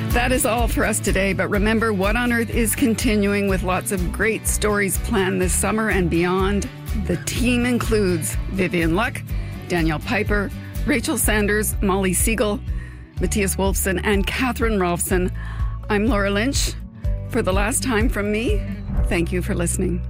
That is all for us today, but remember, What on Earth is continuing with lots of great stories planned this summer and beyond. The team includes Vivian Luck, Danielle Piper, Rachel Sanders, Molly Siegel, Matthias Wolfson, and Catherine Rolfson. I'm Laura Lynch. For the last time from me, thank you for listening.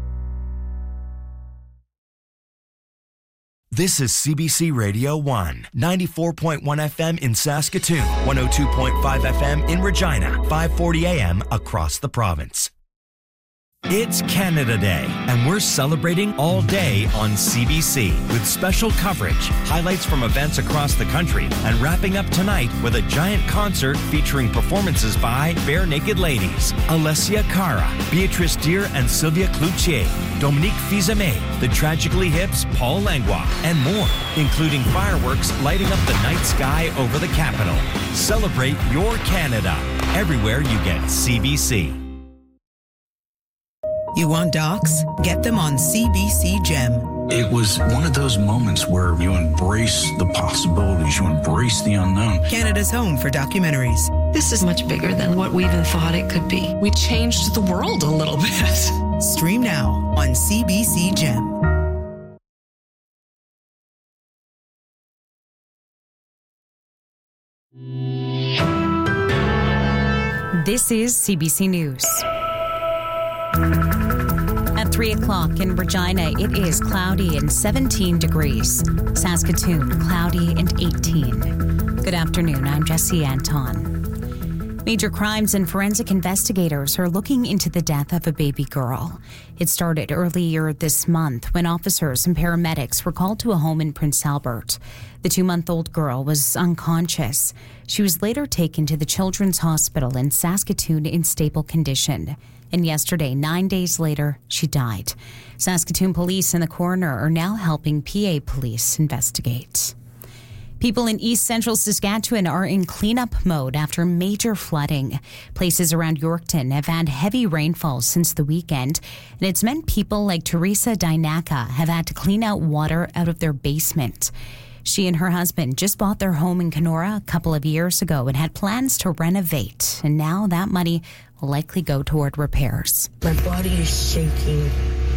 This is CBC Radio 1, 94.1 FM in Saskatoon, 102.5 FM in Regina, 540 AM across the province. It's Canada Day, and we're celebrating all day on CBC with special coverage, highlights from events across the country, and wrapping up tonight with a giant concert featuring performances by Bare Naked Ladies, Alessia Cara, Beatrice Deer and Sylvia Cloutier, Dominique Fils-Aimé, the Tragically Hip's Paul Langlois, and more, including fireworks lighting up the night sky over the capital. Celebrate your Canada, everywhere you get CBC. You want docs? Get them on CBC Gem. It was one of those moments where you embrace the possibilities, you embrace the unknown. Canada's home for documentaries. This is much bigger than what we even thought it could be. We changed the world a little bit. Stream now on CBC Gem. This is CBC News. At 3 o'clock in Regina, it is cloudy and 17 degrees. Saskatoon, cloudy and 18. Good afternoon, I'm Jessie Anton. Major crimes and forensic investigators are looking into the death of a baby girl. It started earlier this month when officers and paramedics were called to a home in Prince Albert. The 2-month-old girl was unconscious. She was later taken to the Children's Hospital in Saskatoon in stable condition. And yesterday, 9 days later, she died. Saskatoon police and the coroner are now helping PA police investigate. People in East Central Saskatchewan are in cleanup mode after major flooding. Places around Yorkton have had heavy rainfall since the weekend, and it's meant people like Teresa Dynaka have had to clean out water out of their basement. She and her husband just bought their home in Kenora a couple of years ago and had plans to renovate, and now that money will likely go toward repairs. My body is shaking.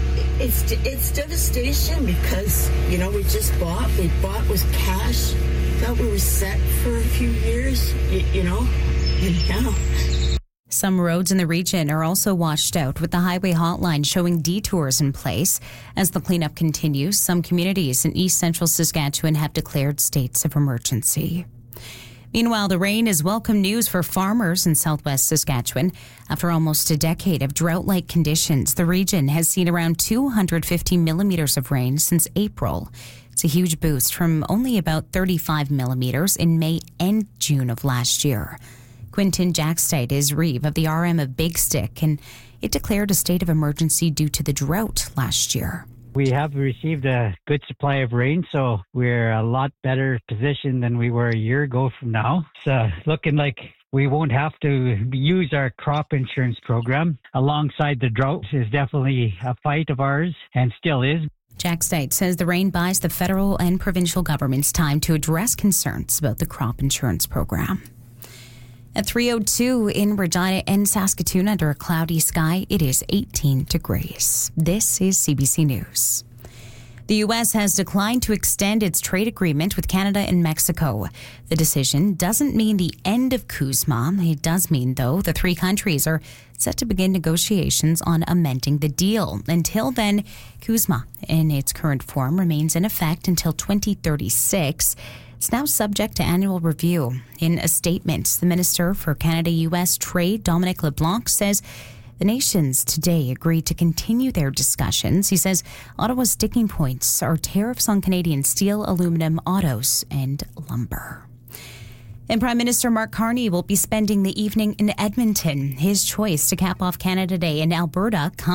It's devastation because, we just bought. We bought with cash. Thought we were set for a few years, and now. Some roads in the region are also washed out, with the highway hotline showing detours in place. As the cleanup continues, some communities in East Central Saskatchewan have declared states of emergency. Meanwhile, the rain is welcome news for farmers in southwest Saskatchewan. After almost a decade of drought-like conditions, the region has seen around 250 millimeters of rain since April. It's a huge boost from only about 35 millimeters in May and June of last year. Quinton Jackstide is Reeve of the RM of Big Stick, and it declared a state of emergency due to the drought last year. We have received a good supply of rain, so we're a lot better positioned than we were a year ago from now. It's looking like we won't have to use our crop insurance program. Alongside the drought is definitely a fight of ours, and still is. Jackstide says the rain buys the federal and provincial governments time to address concerns about the crop insurance program. At 3:02 in Regina and Saskatoon, under a cloudy sky, it is 18 degrees. This is CBC News. The U.S. has declined to extend its trade agreement with Canada and Mexico. The decision doesn't mean the end of CUSMA. It does mean, though, the three countries are set to begin negotiations on amending the deal. Until then, CUSMA, in its current form, remains in effect until 2036. It's now subject to annual review. In a statement, the Minister for Canada-U.S. Trade, Dominic LeBlanc, says the nations today agreed to continue their discussions. He says Ottawa's sticking points are tariffs on Canadian steel, aluminum, autos, and lumber. And Prime Minister Mark Carney will be spending the evening in Edmonton. His choice to cap off Canada Day in Alberta comes